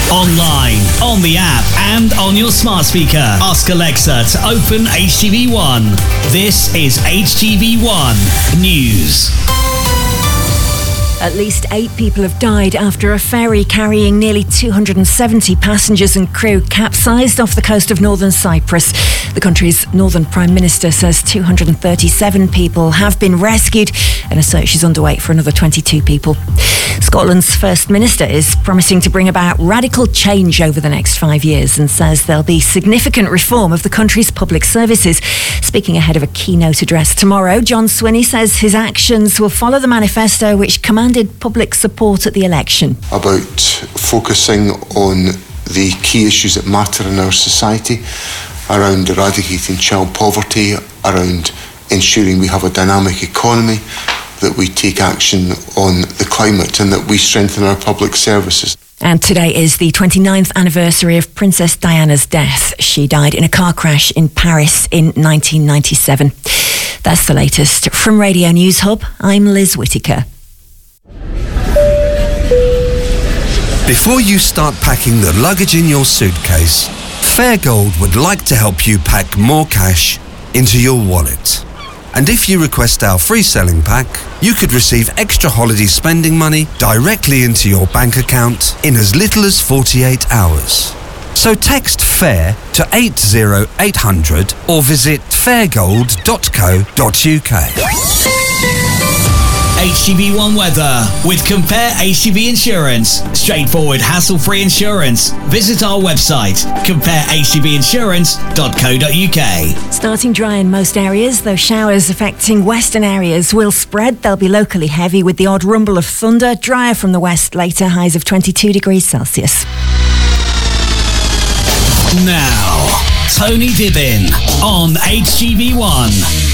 Online, on the app, and on your smart speaker. Ask Alexa to open HTV1. This is HTV1 News. At least 8 people have died after a ferry carrying nearly 270 passengers and crew capsized off the coast of northern Cyprus. The country's northern Prime Minister says 237 people have been rescued and a search is underway for another 22 people. Scotland's First Minister is promising to bring about radical change over the next 5 years and says there'll be significant reform of the country's public services. Speaking ahead of a keynote address tomorrow, John Swinney says his actions will follow the manifesto which commanded public support at the election. About focusing on the key issues that matter in our society, around eradicating child poverty, around ensuring we have a dynamic economy, that we take action on the climate and that we strengthen our public services. And today is the 29th anniversary of Princess Diana's death. She died in a car crash in Paris in 1997. That's the latest. From Radio News Hub, I'm Liz Whittaker. Before you start packing the luggage in your suitcase, Fairgold would like to help you pack more cash into your wallet. And if you request our free selling pack, you could receive extra holiday spending money directly into your bank account in as little as 48 hours. So text FAIR to 80800 or visit fairgold.co.uk. HTV1 weather with Compare HTV Insurance. Straightforward, hassle-free insurance. Visit our website, comparehtvinsurance.co.uk. Starting dry in most areas, though showers affecting western areas will spread. They'll be locally heavy with the odd rumble of thunder. Drier from the west later, highs of 22 degrees Celsius. Now, Tony Dibbin on HTV1.